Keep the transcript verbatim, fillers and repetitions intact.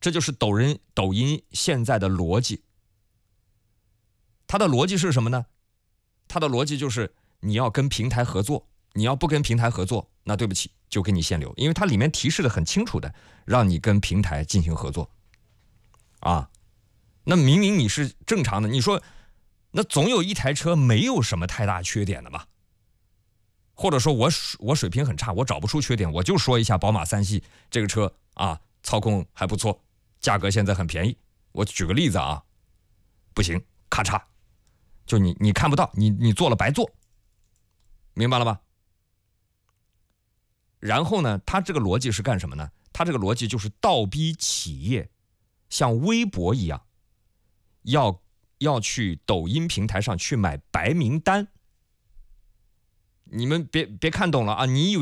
这就是抖音抖音现在的逻辑。它的逻辑是什么呢？它的逻辑就是你要跟平台合作，你要不跟平台合作，那对不起，就给你限流，因为它里面提示的很清楚的，让你跟平台进行合作。啊，那明明你是正常的，你说那总有一台车没有什么太大缺点的嘛？或者说我我水平很差，我找不出缺点，我就说一下宝马三系这个车啊，操控还不错，价格现在很便宜。我举个例子啊，不行，咔嚓，就你你看不到，你你做了白做，明白了吧？然后呢，他这个逻辑是干什么呢？他这个逻辑就是倒逼企业像微博一样，要要去抖音平台上去买白名单。你们别别看懂了啊！你以为